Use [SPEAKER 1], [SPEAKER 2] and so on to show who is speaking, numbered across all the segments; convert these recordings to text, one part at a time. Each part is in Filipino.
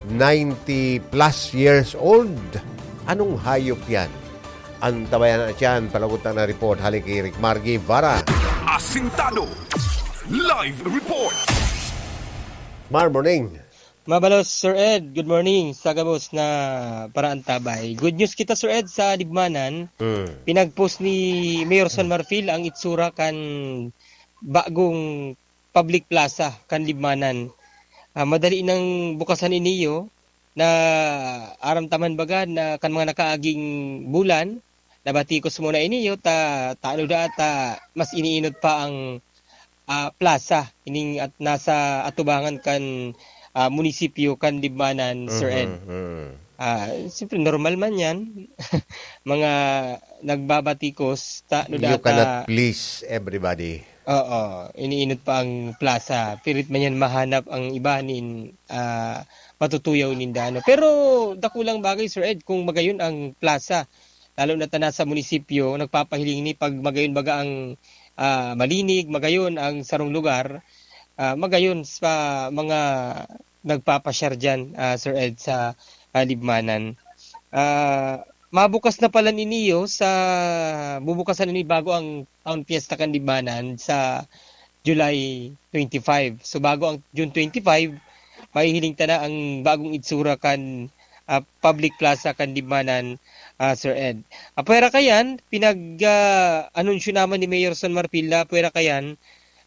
[SPEAKER 1] 90 plus years old. Anong hayop yan? Ang tabayan na tiyan, palagutan na report. Halik kay Rick Margie Vara.
[SPEAKER 2] Asintado Live Report.
[SPEAKER 1] Morning.
[SPEAKER 3] Mabalos, Sir Ed. Good morning. Sagabos na paraan tabay. Good news kita, Sir Ed, sa Libmanan. Pinag-post ni Mayor San Marfil ang itsura kan bagong public plaza kan Libmanan. Madali nang bukasan iniyo na aramtaman baga na kan mga nakaaging bulan. Nabatikos muna iniyo taano da mas iniinod pa ang plaza ining at nasa atubangan kan munisipyo kan Libmanan, Sir Ed. Siyempre normal man yan. Mga nagbabatikos
[SPEAKER 1] you cannot please everybody.
[SPEAKER 3] Oo, iniinod pa ang plaza. Pilit man yan mahanap ang ibanin matutuyaw nindano. Pero dakulang bagay, Sir Ed, kung magayon ang plaza, lalo na nasa munisipyo, nagpapahiling ni pag magayon baga ang malinig, magayon ang sarong lugar, magayon sa mga nagpapasyar dyan, Sir Ed, sa Libmanan. Mabukas na pala ninyo bubukasan ni bago ang Town Fiesta kan Libmanan sa July 25. So bago ang June 25, mahihiling na ang bagong itsura kan public plaza kan Libmanan, Sir Ed. Pwera kayan, anunsyo naman ni Mayor San Marfil, pwera kayan,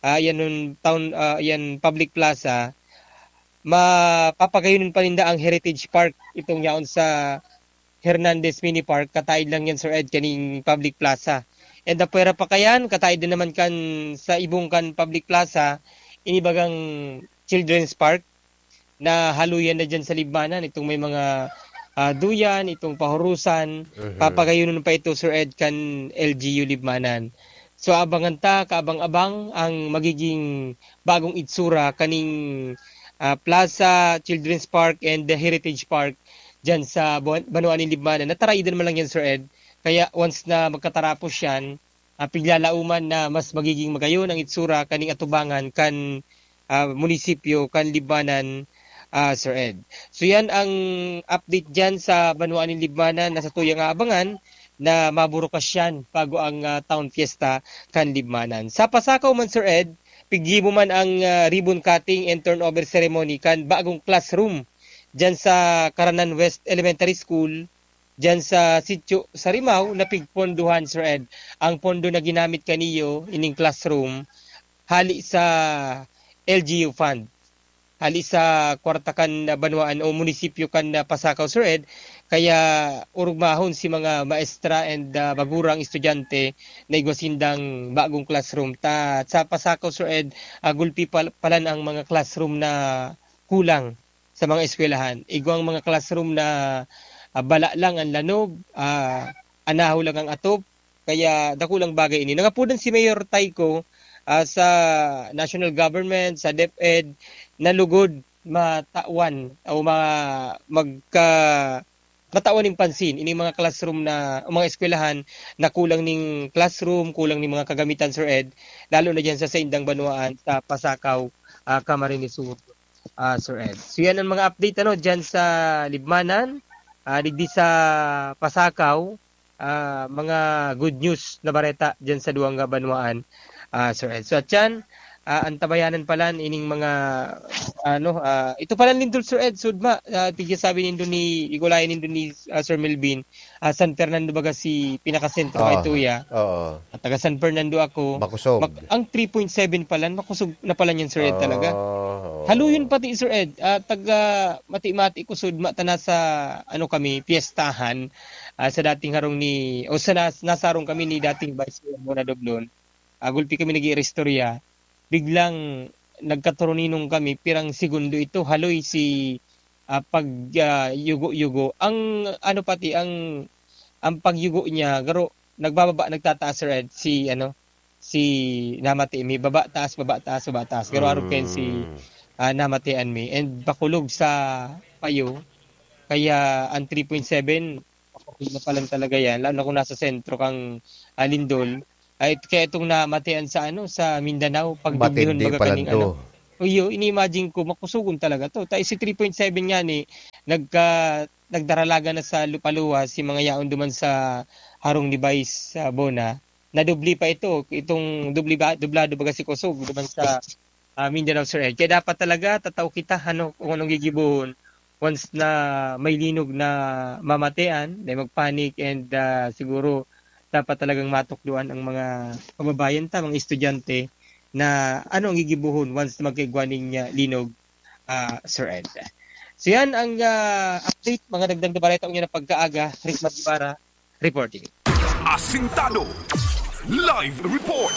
[SPEAKER 3] yan public plaza, mapapagayunin pa ninda ang Heritage Park, itong yaon sa Hernandez Mini Park, kataid lang yan, Sir Ed, kaning public plaza. And pwera pa kayan, kataid din naman kan sa ibong kan public plaza, inibagang Children's Park, na haluyan na dyan sa Libmanan, itong may mga duyan, itong pahurusan, papagayunin pa ito, Sir Ed, kan LGU Libmanan. So abangan kaabang-abang ang magiging bagong itsura kaning Plaza, Children's Park, and the Heritage Park dyan sa Banuan ni Libmanan. Nataraidan man lang yan, Sir Ed. Kaya once na magkatarapos yan, piglalauman na mas magiging magayon ang itsura kaning atubangan kan munisipyo kan Libmanan, Sir Ed. So yan ang update dyan sa Banuan ni Libmanan. Nasa tuyang abangan na maburukas yan bago ang Town Fiesta kan Libmanan. Sa Pasakaw man, Sir Ed, piggibo man ang ribbon cutting and turnover ceremony kan bagong classroom dyan sa Karanan West Elementary School, dyan sa Sitio Sarimao, na pigponduhan, Sir Ed. Ang pondo na ginamit kaniyo ining classroom, hali sa LGU Fund. Hali sa kwarta kan Banuan o munisipyo kan Pasakaw, Sir Ed. Kaya urugmahon si mga maestra and bagurang estudyante na igwasindang bagong classroom. Sa Pasakaw, Sir Ed, gulpi palan ang mga classroom na kulang sa mga eskwelahan. Igwang mga classroom na bala lang ang lanog, anaho lang ang atop. Kaya dakulang bagay ini. Nangapunan si Mayor Tyco sa national government, sa DepEd, nalugod matawan o matawan ng pansin ini mga classroom na mga eskwelahan na kulang ning classroom, kulang ning mga kagamitan, Sir Ed, lalo na diyan sa Indang Banuan, sa Pasakaw, Camarines Sur, Sir Ed. So yan ang mga update diyan sa Libmanan, digdi sa Pasakaw, mga good news na bareta diyan sa Duanga Banuan, Sir Ed. So at yan, antabayanan pala ining mga ito pala nindol, Sir Ed, sudma tigya sabi nindo ni igulayan nindo ni Sir Melvin, San Fernando baga si pinakasentro kay Tuya. At taga San Fernando ako.
[SPEAKER 1] Makusog.
[SPEAKER 3] Ang 3.7 pala makusog na pala yan, Sir Ed, talaga. Haluyon pati, Sir Ed, taga mati-mati ko sudma tana sa kami piestahan sa dating harong ni o sa nasarong kami ni dating Vice Mayor Mona Doblon. Gulpi kami nag-irestorya. Biglang nagkaturuninong kami, pirang segundo ito, haloy si yugo-yugo. Ang ang pagyugo niya, garo nagbababa, nagtataas, Sir Ed, si namati mi, baba taas. Garo aruken si namatian mi, and bakulog sa payo. Kaya ang 3.7 na palang talaga yan, lalo na kung nasa sentro kang Lindol. Ay kaya itong namatian sa sa Mindanao pag dugdihon baga kaning Uyo, ini-imagine ko makusugon talaga to. Tayo si 3.7 nga ni nagdaralaga na sa lupaluwa si mga yaon duman sa harong ni Vice Bona. Nadubli pa itong dublado baga si Kusog duman sa Mindanao, Sir Ed. Kaya dapat talaga tataw kita kung anong gigibuhon once na may linog na mamatean, na magpanik, and siguro dapat talagang matukduan ang mga kababayan mga estudyante na ano ang gigibuhon once na magkaigwaning linog, Sir Ed. So yan ang update, mga dagdag na balita na pagkaaga. Rick Magibara reporting.
[SPEAKER 2] Asintado Live Report.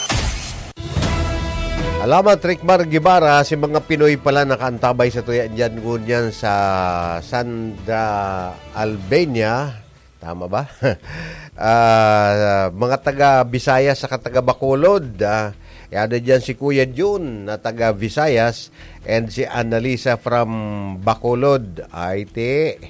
[SPEAKER 1] Alamat, Rickmar Gibara, si mga Pinoy pala nakaantabay sa tuyan dyan ngunyan sa Sandra Albania. Tama ba? Mga taga Visayas sa taga Bacolod. Yan dyan si Kuya June na taga Visayas and si Annalisa from Bacolod. Aite.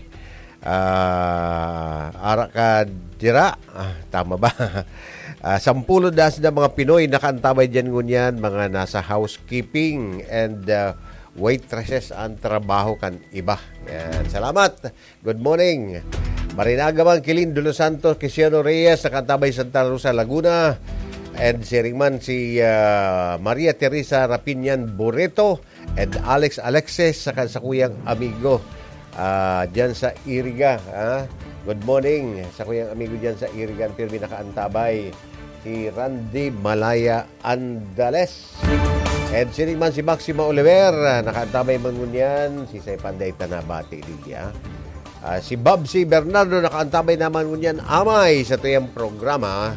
[SPEAKER 1] Arakadira. Tama ba? 10 na mga Pinoy nakaantabay dyan ngunyan, mga nasa housekeeping and waitresses ang trabaho kan iba. Yan. Salamat. Good morning. Marinagamang Kilin Dulo Santos, Quisiano Reyes, nakaantabay Santa Rosa, Laguna. And si Ringman, si Maria Teresa Rapinian Boreto and Alex Alexis sa kuyang amigo dyan sa Iriga. Good morning sa kuyang amigo dyan sa Iriga. Pirmi nakaantabay si Randy Malaya Andales. And si Ringman, si Maxima Oliver, nakaantabay man ngunyan. Si Say Panday Tanabati Lydia. Si Bob C. Bernardo, nakaantabay naman ngunyan. Amay sa tuyang programa.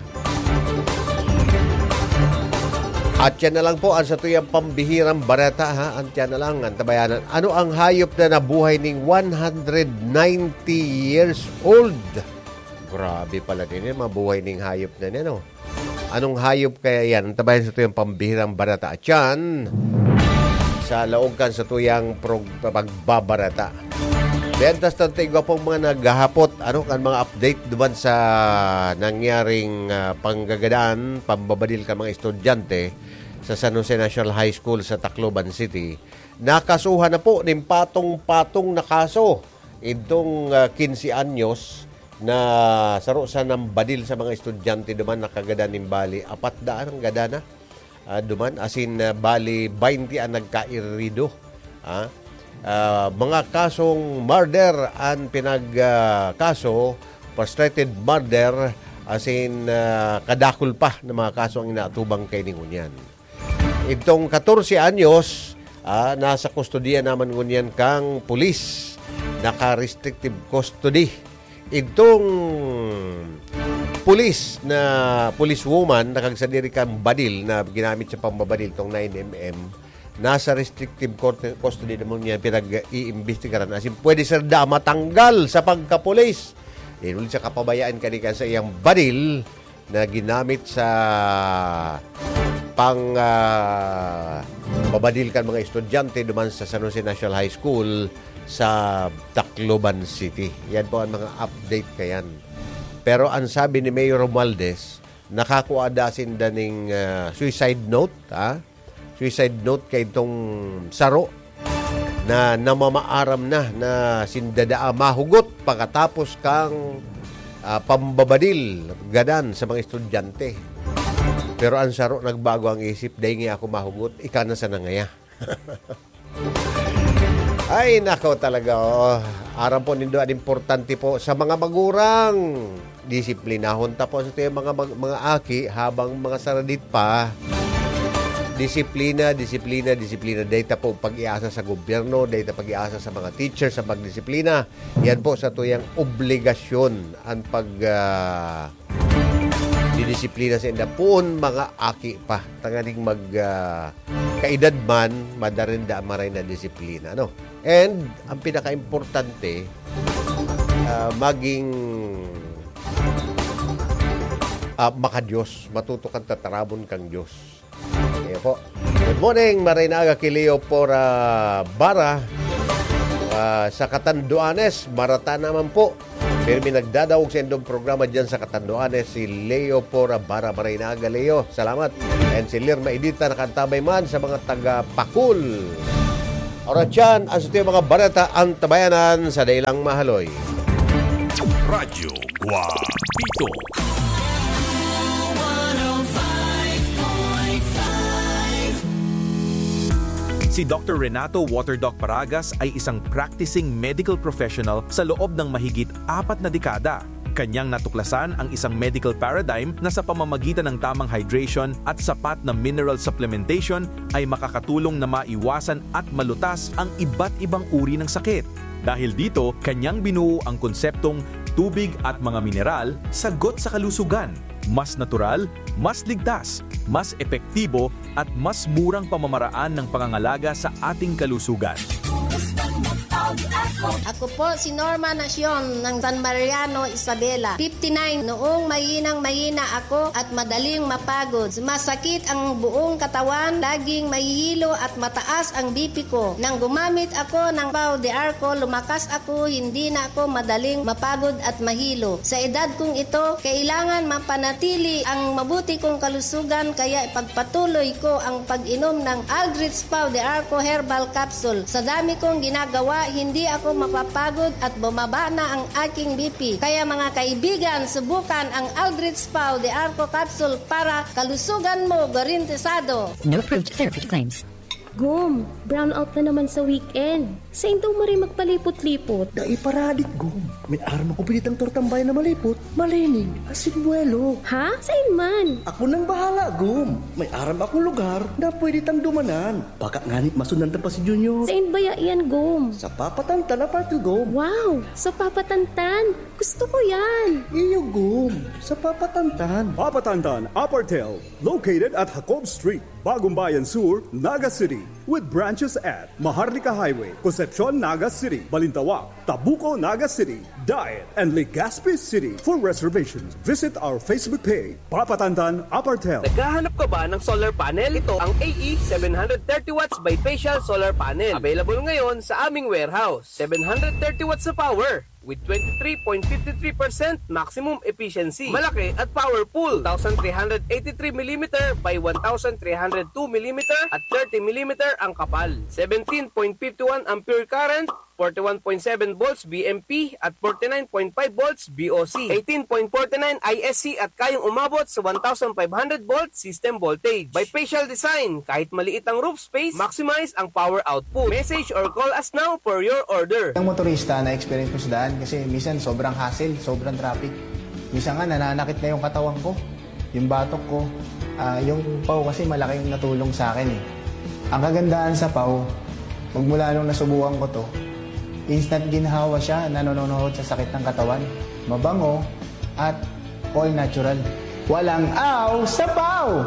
[SPEAKER 1] At yan na lang po ang sa tuyang pambihirang barata, At yan na lang ang tabayanan. Ano ang hayop na nabuhay ning 190 years old? Grabe pala din yan, mabuhay ning hayop na yan, no? Anong hayop kaya yan? Ang tabayan sa tuyang pambihirang barata. At yan, sa laog kan sa tuyang pagbabarata. Bentas tantigo pong mga naghahapot, kan mga update duman sa nangyaring panggagadaan, pambabadil ka mga estudyante sa San Jose National High School sa Tacloban City. Nakasuhan na po ng patong-patong na kaso itong 15 anyos na sarusan ng badil sa mga estudyante duman nakagadan ng bali 400 ang gadana duman asin bali 20 ang nagkairido. Mga kasong murder ang pinagkaso, frustrated murder, asin kadakul pa na mga kaso ang inaatubang kay ningunyan. Itong 14 anyos, nasa kustodiya naman ngunyan kang pulis, naka-restrictive custody. Itong police woman, nakagsadiri kang badil na ginamit sa pambabadil itong 9mm, nasa restrictive custody naman niya pinag-iimbestigaran. Asin pwede sir matanggal sa pagkapulis. Ulit sa kapabayaan kanika sa iyang badil na ginamit sa babadil kan mga estudyante duman sa San Jose National High School sa Tacloban City. Yan po ang mga update kayan. Pero ang sabi ni Mayor Romualdez, nakakuha dasin daning suicide note, suicide note kay itong saro na namamaaram na sindadaa mahugot pagkatapos kang pambabadil gadan sa mga estudyante. Pero ang saro nagbago ang isip, dahil nga ako mahugot, ika na sa nangaya. Ay, nako talaga. Aram po nindo ang importante po sa mga magurang. Disiplinahon po sa tayo mga aki habang mga saradit pa. Disiplina. Data po pag-iasa sa gobyerno, data pag-iasa sa mga teacher sa pagdisiplina. Yan po sa tuyang obligasyon ang didisiplina sa indapon mga aki pa. Tanganing kaedad man, madarinda maray na disiplina. No? And ang pinaka-importante, maging makadiyos. Matuto kang tatarabon kang Diyos. Kaya po. Good morning, maray na aga kay Leo Pora Bara. Sa Catanduanes, Marata naman po. Pero may nagdadawag sa endong programa dyan sa Catanduanes, si Leo Pora Bara. Maray na aga, Leo. Salamat. And si Lirma Edita, nakantabay man sa mga taga-Pakul. Oras yan, ang sa mga barata ang tabayanan sa dailang mahaloy.
[SPEAKER 2] Radyo Guapito.
[SPEAKER 4] Si Dr. Renato Waterdoc Paragas ay isang practicing medical professional sa loob ng mahigit 4 na dekada. Kanyang natuklasan ang isang medical paradigm na sa pamamagitan ng tamang hydration at sapat na mineral supplementation ay makakatulong na maiwasan at malutas ang iba't ibang uri ng sakit. Dahil dito, kanyang binuo ang konseptong tubig at mga mineral, sagot sa kalusugan. Mas natural, mas ligtas, mas epektibo at mas murang pamamaraan ng pangangalaga sa ating kalusugan.
[SPEAKER 5] Ako po si Norma Nacion ng San Mariano, Isabela. 59. Noong mahina ako at madaling mapagod. Masakit ang buong katawan, laging mahihilo at mataas ang BP ko. Nang gumamit ako ng Pau de Arco, lumakas ako, hindi na ako madaling mapagod at mahilo. Sa edad kong ito, kailangan mapanatili ang mabuti kong kalusugan kaya ipagpatuloy ko ang pag-inom ng Aldrich Pau de Arco Herbal Capsule. Sa dami kong ginagawa, hindi ako mapapagod at bumaba na ang aking BP. Kaya mga kaibigan, subukan ang Aldrich Pau de Arco Capsule para kalusugan mo garantisado.
[SPEAKER 6] No approved therapeutic claims.
[SPEAKER 7] Gum, brownout na naman sa weekend. Sa daw mo rin magpalipot-lipot.
[SPEAKER 8] Daiparadit, Gum. May arma ko pinitang tortambay na malipot. Malinig, asinbuelo.
[SPEAKER 7] Ha? Saan man?
[SPEAKER 8] Ako nang bahala, Gum. May aram akong lugar na pwede tang dumanan. Baka nganit masundan pa si Junior.
[SPEAKER 7] Saan ba yan, Gum?
[SPEAKER 8] Sa Papatantan na party, Gum.
[SPEAKER 7] Wow, sa Papatantan. Gusto ko yan.
[SPEAKER 8] Iyo, Gum. Sa Papatantan.
[SPEAKER 9] Papatantan Apartel, located at Jacob Street, Bagong Bayan Sur, Naga City, with branches at Maharlika Highway, Concepcion, Naga City, Balintawak, Tabuco, Naga City, Diet, and Legazpi City. For reservations, visit our Facebook page, Papatantan Apartel.
[SPEAKER 10] Naghahanap ka ba ng solar panel? Ito ang AE 730 watts bifacial solar panel. Available ngayon sa aming warehouse. 730 watts sa power with 23.53% maximum efficiency. Malaki at powerful. 1,383mm by 1,302mm at 30mm ang kapal. 17.51 ampere current, 41.7 volts BMP at 49.5 volts BOC. 18.49 ISC at kayang umabot sa 1,500 volts system voltage. Bifacial design, kahit maliit ang roof space, maximize ang power output. Message or call us now for your order.
[SPEAKER 11] Ang motorista na experience ko sa daan kasi minsan sobrang hassle, sobrang traffic. Minsan nga nananakit na yung katawan ko, yung batok ko. Yung Pau kasi malaking natulong sa akin eh. Ang kagandahan sa Pau, magmula nung nasubukan ko to, instant ginhawa siya, nanonood sa sakit ng katawan. Mabango at all natural. Walang aw sa Pau!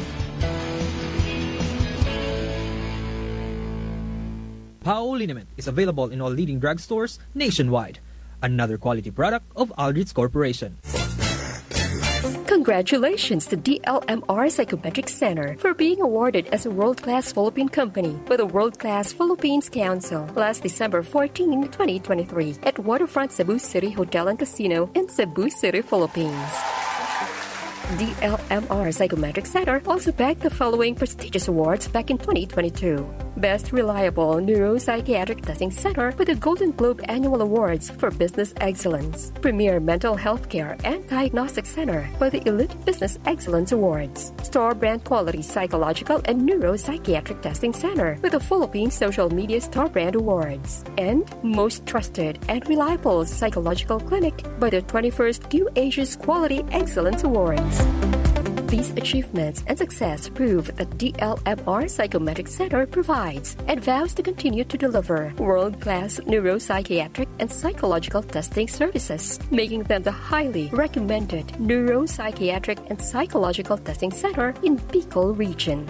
[SPEAKER 12] Pau Liniment is available in all leading drugstores nationwide. Another quality product of Aldrich Corporation.
[SPEAKER 6] Congratulations to DLMR Psychometric Center for being awarded as a world-class Philippine company by the World-Class Philippines Council last December 14, 2023 at Waterfront Cebu City Hotel and Casino in Cebu City, Philippines. DLMR Psychometric Center also bagged the following prestigious awards back in 2022. Best Reliable Neuropsychiatric Testing Center with the Golden Globe Annual Awards for Business Excellence. Premier Mental Health Care and Diagnostic Center by the Elite Business Excellence Awards. Store Brand Quality Psychological and Neuropsychiatric Testing Center with the Philippine Social Media Star Brand Awards. And Most Trusted and Reliable Psychological Clinic by the 21st Q Asia's Quality Excellence Awards. These achievements and success prove that DLMR Psychometric Center provides and vows to continue to deliver world-class neuropsychiatric and psychological testing services, making them the highly recommended neuropsychiatric and psychological testing center in Bicol region.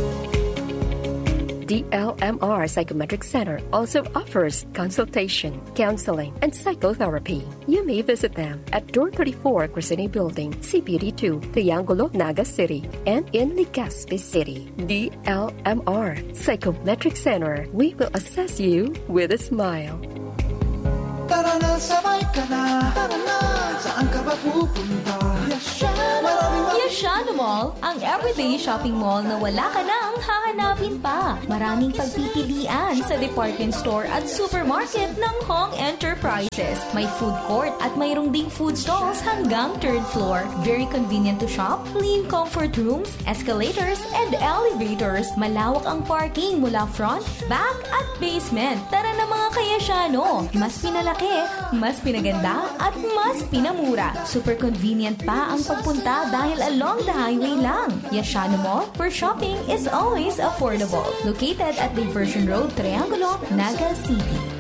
[SPEAKER 6] DLMR Psychometric Center also offers consultation, counseling, and psychotherapy. You may visit them at Door 34 Crescene Building, CPD2, Triangulo, Naga City, and in Legazpi City. DLMR Psychometric Center. We will assess you with a smile.
[SPEAKER 13] Tara na, sabay ka na. Tara na, Saan ka ba pupunta?
[SPEAKER 14] Yashano Mall, ang everyday shopping mall na wala ka nang hahanapin pa. Maraming pagpipilian sa department store at supermarket ng Hong Enterprises. May food court at mayroong ding food stalls hanggang 3rd floor. Very convenient to shop, clean comfort rooms, escalators, and elevators. Malawak ang parking mula front, back, at basement. Tara na mga kayasyano! Mas pinalaki, mas pinaganda, at mas pinamura. Super convenient pa ang pagpunta dahil along the highway lang. Yashano Mall, where shopping is always affordable. Located at Diversion Road, Triangulo, Naga City.